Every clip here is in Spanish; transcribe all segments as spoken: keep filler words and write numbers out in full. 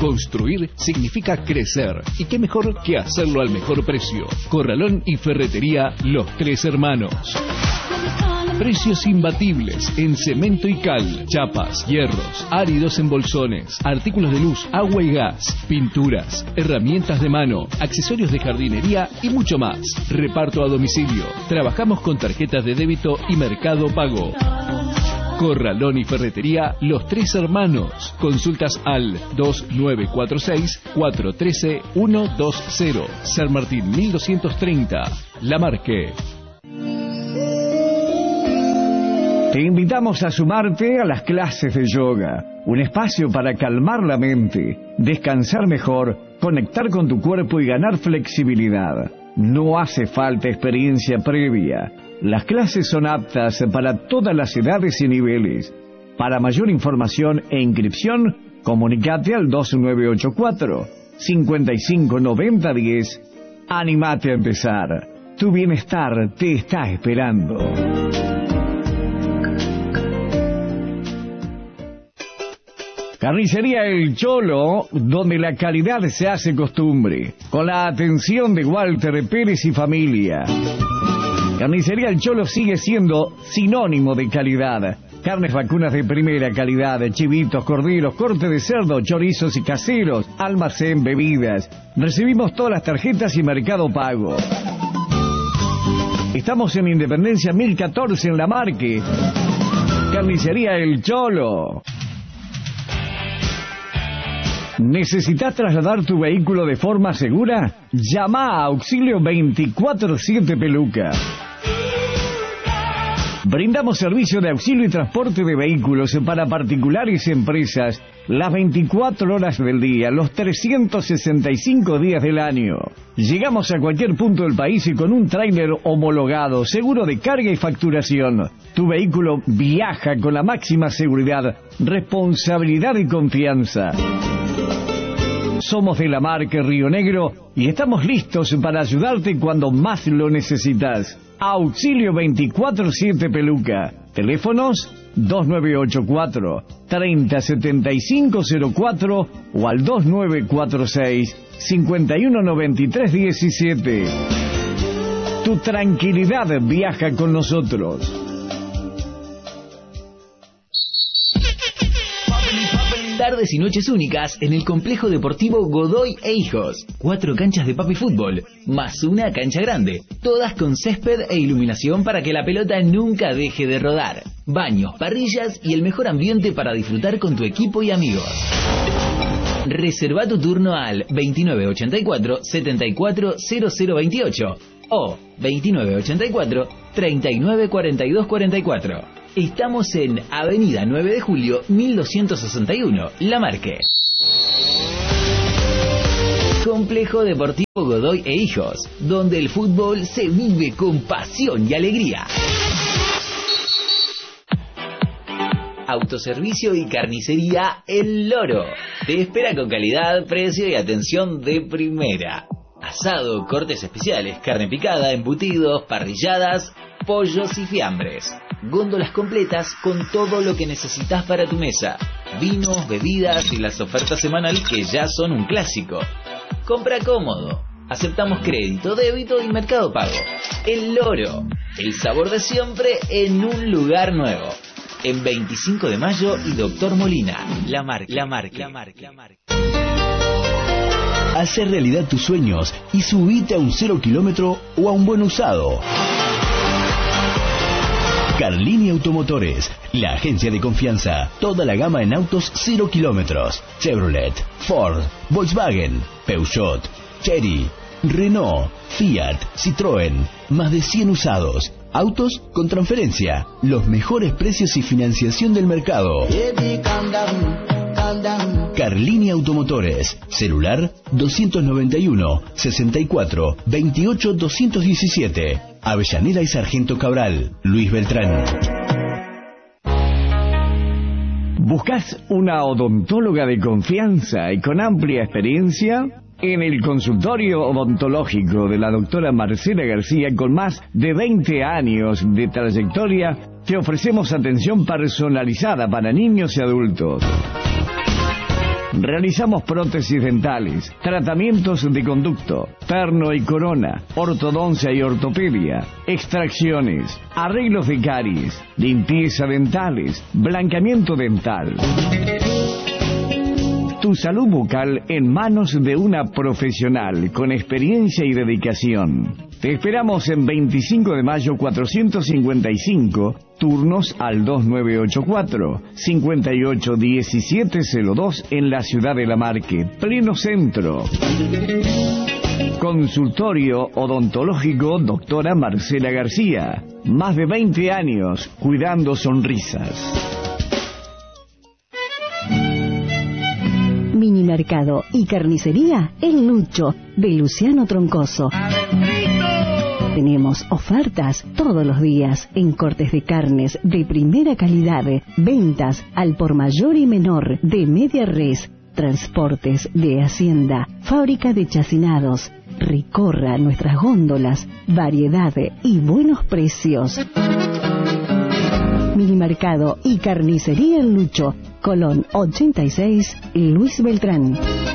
Construir significa crecer. Y qué mejor que hacerlo al mejor precio. Corralón y Ferretería Los Tres Hermanos. Precios imbatibles en cemento y cal, chapas, hierros, áridos en bolsones, artículos de luz, agua y gas, pinturas, herramientas de mano, accesorios de jardinería y mucho más. Reparto a domicilio. Trabajamos con tarjetas de débito y Mercado Pago. Corralón y Ferretería Los Tres Hermanos. Consultas al dos nueve cuatro seis, cuatro uno tres, uno dos cero. San Martín mil doscientos treinta. La Marque. Te invitamos a sumarte a las clases de yoga, un espacio para calmar la mente, descansar mejor, conectar con tu cuerpo y ganar flexibilidad. No hace falta experiencia previa. Las clases son aptas para todas las edades y niveles. Para mayor información e inscripción, comunícate al dos nueve ocho cuatro, cinco cinco nueve cero uno cero. Anímate a empezar. Tu bienestar te está esperando. Carnicería El Cholo, donde la calidad se hace costumbre, con la atención de Walter Pérez y familia. Carnicería El Cholo sigue siendo sinónimo de calidad. Carnes vacunas de primera calidad, chivitos, corderos, corte de cerdo, chorizos y caseros, almacén, bebidas. Recibimos todas las tarjetas y Mercado Pago. Estamos en Independencia mil catorce en La Marque. Carnicería El Cholo. ¿Necesitas trasladar tu vehículo de forma segura? Llama a Auxilio veinticuatro siete Peluca. Brindamos servicio de auxilio y transporte de vehículos para particulares y empresas las veinticuatro horas del día, los trescientos sesenta y cinco días del año. Llegamos a cualquier punto del país y con un tráiler homologado, seguro de carga y facturación. Tu vehículo viaja con la máxima seguridad, responsabilidad y confianza. Somos de La Marque, Río Negro, y estamos listos para ayudarte cuando más lo necesitas. Auxilio veinticuatro siete Peluca. Teléfonos dos nueve ocho cuatro, treinta setenta y cinco cero cuatro o al dos nueve cuatro seis, cincuenta y uno noventa y tres diecisiete. Tu tranquilidad viaja con nosotros. Tardes y noches únicas en el Complejo Deportivo Godoy e Hijos. Cuatro canchas de papi fútbol, más una cancha grande. Todas con césped e iluminación para que la pelota nunca deje de rodar. Baños, parrillas y el mejor ambiente para disfrutar con tu equipo y amigos. Reserva tu turno al veintinueve ochenta y cuatro, setenta y cuatro cero cero veintiocho o veintinueve ochenta y cuatro, treinta y nueve cuarenta y dos cuarenta y cuatro. Estamos en Avenida nueve de Julio, mil doscientos sesenta y uno, La Marque. Complejo Deportivo Godoy e Hijos, donde el fútbol se vive con pasión y alegría. Autoservicio y carnicería El Loro. Te espera con calidad, precio y atención de primera. Asado, cortes especiales, carne picada, embutidos, parrilladas, pollos y fiambres. Góndolas completas con todo lo que necesitas para tu mesa. Vinos, bebidas y las ofertas semanales que ya son un clásico. Compra cómodo. Aceptamos crédito, débito y Mercado Pago. El Loro. El sabor de siempre en un lugar nuevo. En veinticinco de mayo y Doctor Molina. La Marque. La Marque. La Marque. La Marque. Hacer realidad tus sueños y subite a un cero kilómetro o a un buen usado. Carlini Automotores, la agencia de confianza. Toda la gama en autos cero kilómetros. Chevrolet, Ford, Volkswagen, Peugeot, Chery, Renault, Fiat, Citroën. Más de cien usados. Autos con transferencia. Los mejores precios y financiación del mercado. Carlini Automotores. Celular doscientos noventa y uno, sesenta y cuatro, veintiocho, doscientos diecisiete. Avellaneda y Sargento Cabral. Luis Beltrán. ¿Buscas una odontóloga de confianza y con amplia experiencia? En el consultorio odontológico de la doctora Marcela García, con más de veinte años de trayectoria, te ofrecemos atención personalizada para niños y adultos. Realizamos prótesis dentales, tratamientos de conducto, perno y corona, ortodoncia y ortopedia, extracciones, arreglos de caries, limpieza dentales, blanqueamiento dental. Tu salud bucal en manos de una profesional con experiencia y dedicación. Te esperamos en veinticinco de mayo cuatrocientos cincuenta y cinco, turnos al dos nueve ocho cuatro, cinco ocho uno siete cero dos en la ciudad de La Marque, pleno centro. Consultorio odontológico doctora Marcela García. Más de veinte años cuidando sonrisas. Minimercado y carnicería El Lucho, de Luciano Troncoso. Tenemos ofertas todos los días en cortes de carnes de primera calidad, ventas al por mayor y menor de media res, transportes de hacienda, fábrica de chacinados. Recorra nuestras góndolas, variedad y buenos precios. Minimercado y carnicería El Lucho, Colón ochenta y seis, Luis Beltrán.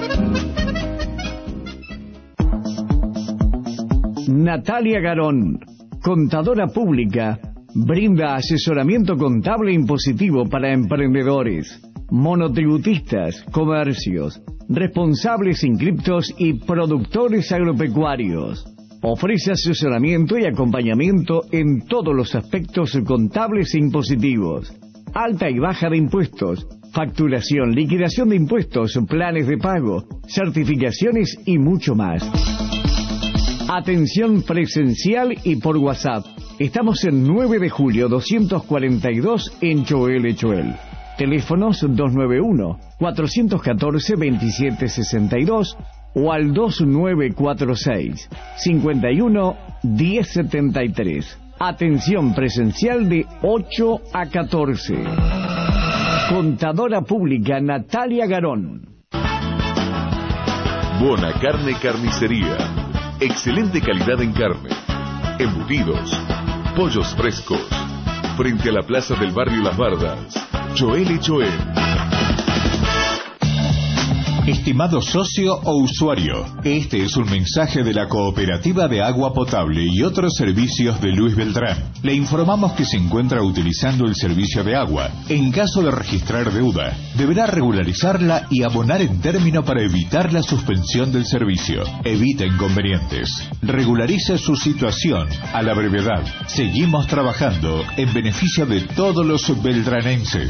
Natalia Garón, contadora pública, brinda asesoramiento contable e impositivo para emprendedores, monotributistas, comercios, responsables inscriptos y productores agropecuarios. Ofrece asesoramiento y acompañamiento en todos los aspectos contables e impositivos. Alta y baja de impuestos, facturación, liquidación de impuestos, planes de pago, certificaciones y mucho más. Atención presencial y por WhatsApp. Estamos en nueve de julio doscientos cuarenta y dos en Choel Choel. Teléfonos dos nueve uno, cuatro uno cuatro, dos siete seis dos o al dos nueve cuatro seis, cinco uno, uno cero siete tres. Atención presencial de ocho a catorce. Contadora pública Natalia Garón. Bona Carne Carnicería. Excelente calidad en carne, embutidos, pollos frescos. Frente a la plaza del barrio Las Bardas. Choel y Choel. Estimado socio o usuario, este es un mensaje de la Cooperativa de Agua Potable y otros servicios de Luis Beltrán. Le informamos que se encuentra utilizando el servicio de agua. En caso de registrar deuda, deberá regularizarla y abonar en término para evitar la suspensión del servicio. Evita inconvenientes. Regularice su situación a la brevedad. Seguimos trabajando en beneficio de todos los beltranenses.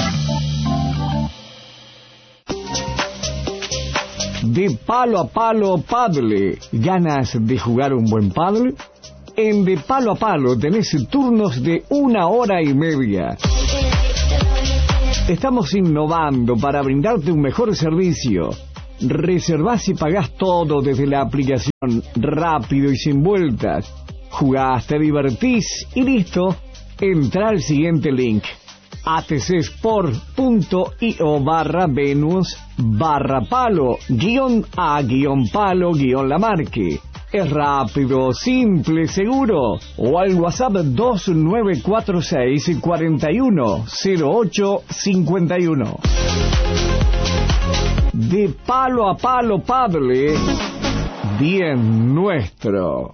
De Palo a Palo Paddle. ¿Ganas de jugar un buen paddle? En De Palo a Palo tenés turnos de una hora y media. Estamos innovando para brindarte un mejor servicio. Reservás y pagás todo desde la aplicación, rápido y sin vueltas. Jugás, te divertís y listo. Entra al siguiente link: atcsport.io barra Venus barra palo guión a guión palo guión la marque. Es rápido, simple, seguro. O al WhatsApp dos nueve cuatro seis, cuatro uno cero ocho cinco uno. De Palo a Palo Paddle, bien nuestro.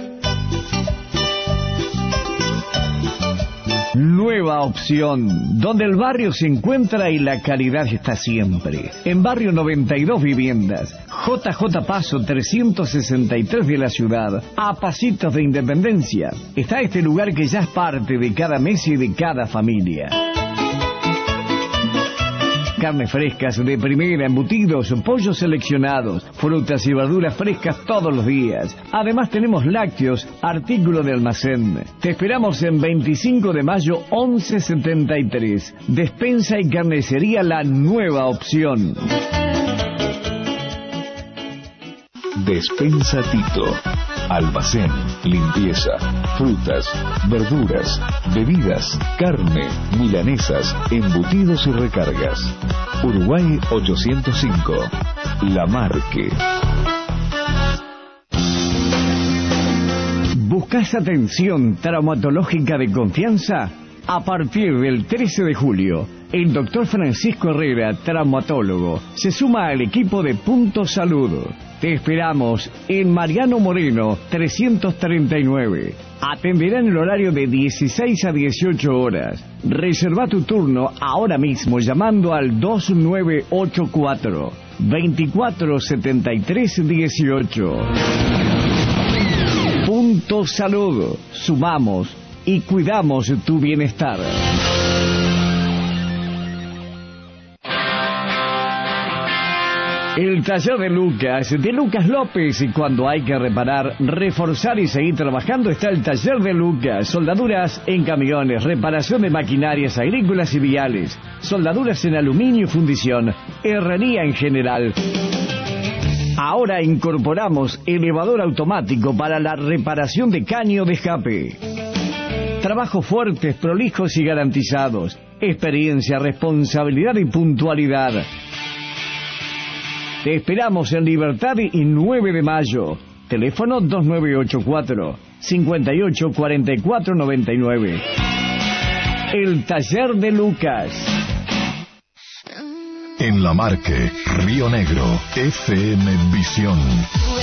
Nueva opción, donde el barrio se encuentra y la calidad está siempre. En Barrio noventa y dos Viviendas, J J Paso trescientos sesenta y tres de la ciudad, a pasitos de Independencia, está este lugar que ya es parte de cada mes y de cada familia. Carnes frescas de primera, embutidos, pollos seleccionados, frutas y verduras frescas todos los días. Además tenemos lácteos, artículo de almacén. Te esperamos en veinticinco de mayo once setenta y tres. Despensa y carnicería La Nueva Opción. Despensa Tito. Almacén, limpieza, frutas, verduras, bebidas, carne, milanesas, embutidos y recargas. Uruguay ochocientos cinco. La Marque. ¿Buscas atención traumatológica de confianza? A partir del trece de julio, el doctor Francisco Herrera, traumatólogo, se suma al equipo de Punto Salud. Te esperamos en Mariano Moreno, trescientos treinta y nueve. Atenderá en el horario de dieciséis a dieciocho horas. Reserva tu turno ahora mismo llamando al dos nueve ocho cuatro, veinticuatro setenta y tres dieciocho. Punto Salud. Sumamos y cuidamos tu bienestar. El taller de Lucas, de Lucas López, y cuando hay que reparar, reforzar y seguir trabajando está el taller de Lucas. Soldaduras en camiones, reparación de maquinarias agrícolas y viales, soldaduras en aluminio y fundición, herrería en general. Ahora incorporamos elevador automático para la reparación de caño de escape. Trabajos fuertes, prolijos y garantizados. Experiencia, responsabilidad y puntualidad. Te esperamos en Libertad y nueve de mayo. Teléfono dos nueve ocho cuatro, cinco ocho cuatro cuatro nueve nueve. El taller de Lucas. En La Marque, Río Negro, F M Visión.